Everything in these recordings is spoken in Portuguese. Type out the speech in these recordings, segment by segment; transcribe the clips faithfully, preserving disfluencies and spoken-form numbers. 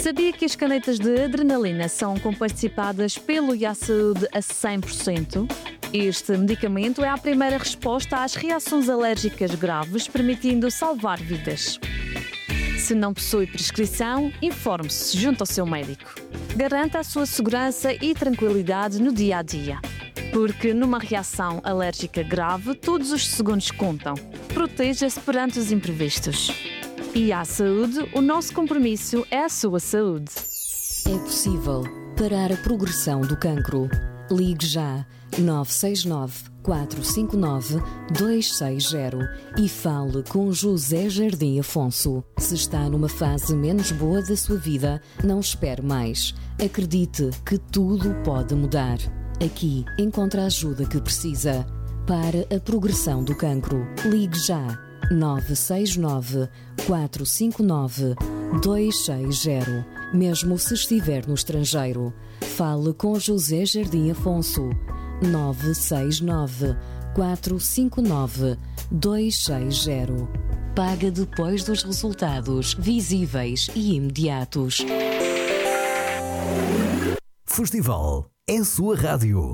Sabia que as canetas de adrenalina são comparticipadas pelo I A Saúde a cem por cento? Este medicamento é a primeira resposta às reações alérgicas graves, permitindo salvar vidas. Se não possui prescrição, informe-se junto ao seu médico. Garanta a sua segurança e tranquilidade no dia a dia. Porque numa reação alérgica grave, todos os segundos contam. Proteja-se perante os imprevistos. I A Saúde, o nosso compromisso é a sua saúde. É possível parar a progressão do cancro. Ligue já nove seis nove, quatro cinco nove, dois seis zero e fale com José Jardim Afonso. Se está numa fase menos boa da sua vida, não espere mais. Acredite que tudo pode mudar. Aqui encontra a ajuda que precisa. Para a progressão do cancro, ligue já nove seis nove, quatro cinco nove, dois seis zero. Mesmo se estiver no estrangeiro, fale com José Jardim Afonso. nove seis nove, quatro cinco nove, dois seis zero. Paga depois dos resultados visíveis e imediatos. Festival é a sua rádio.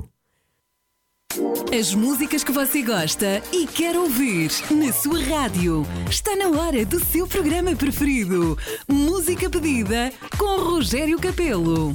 As músicas que você gosta e quer ouvir na sua rádio. Está na hora do seu programa preferido. Música pedida com Rogério Capelo.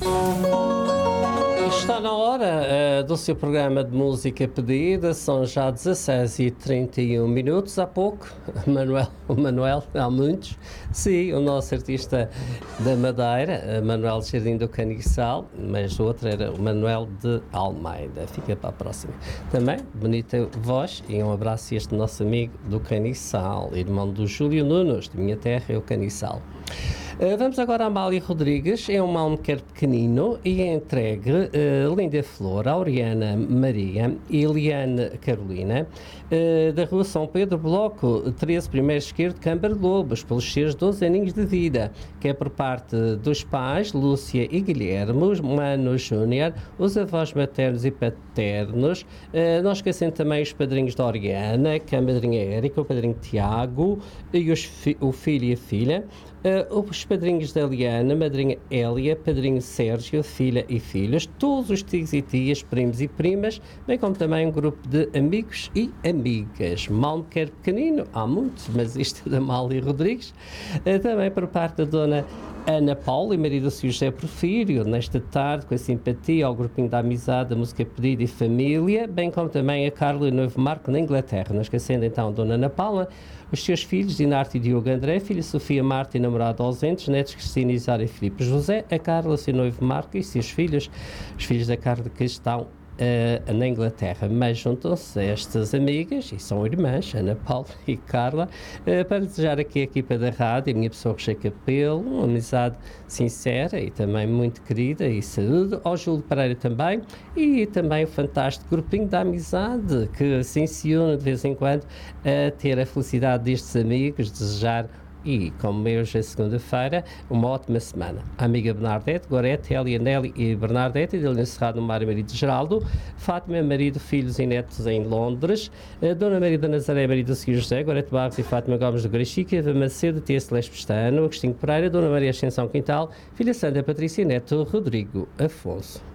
Está na hora uh, do seu programa de música pedida. São já dezasseis e trinta e um minutos. Há pouco, Manuel, o Manuel, há muitos. Sim, o nosso artista da Madeira, Manuel Jardim do Caniçal, mas o outro era o Manuel de Almeida. Fica para a próxima. Também, bonita voz, e um abraço a este nosso amigo do Caniçal, irmão do Júlio Nunes, de minha terra, é o Caniçal. Uh, vamos agora a Amália Rodrigues. É um Malmequer pequenino e é entregue uh, Linda Flor, Auriana Maria e Eliane Carolina, uh, da Rua São Pedro, Bloco treze, primeiro esquerdo, Câmara de Lobos, pelos seus doze aninhos de vida, que é por parte dos pais, Lúcia e Guilherme, os Mano Júnior, os avós maternos e paternos, uh, não esquecendo também os padrinhos da Oriana, que é a madrinha Érica, o padrinho Tiago e os fi- o filho e a filha, Uh, os padrinhos da Eliana, madrinha Hélia, padrinho Sérgio, filha e filhos, todos os tios e tias, primos e primas, bem como também um grupo de amigos e amigas. Malmequer pequenino, há muitos, mas isto é da Amália Rodrigues. Uh, também por parte da dona Ana Paula e marido do José Porfírio, nesta tarde, com a simpatia ao grupinho da amizade, a música pedida e família, bem como também a Carla e o noivo Marco na Inglaterra. Não esquecendo então a dona Ana Paula, os seus filhos, Dinarte e Diogo André, filha Sofia Marta e namorado ausentes, netos Cristina, Isara e Filipe José, a Carla, seu noivo Marco e seus filhos, os filhos da Carla que estão Uh, na Inglaterra, mas juntam-se estas amigas, e são irmãs, Ana Paula e Carla, uh, para desejar aqui a equipa da rádio, a minha pessoa Rogério Capelo, uma amizade sincera e também muito querida, e saúde, ao Júlio Pereira também, e também o fantástico grupinho da amizade, que se une de vez em quando a ter a felicidade destes amigos, desejar. E, como é hoje é segunda-feira, uma ótima semana. A amiga Bernadette, Gorete, Hélia, Nelly e Bernadette, de Helena Serrado, no Mário Marido Geraldo, Fátima, marido, filhos e netos em Londres, a Dona Maria da Nazaré, marido do Sr. José, Gorete Barros e Fátima Gomes do Graxica, Eva Macedo, Tia Celeste Pestano, Agostinho Pereira, Dona Maria Ascensão Quintal, filha Sandra Patrícia e neto Rodrigo Afonso.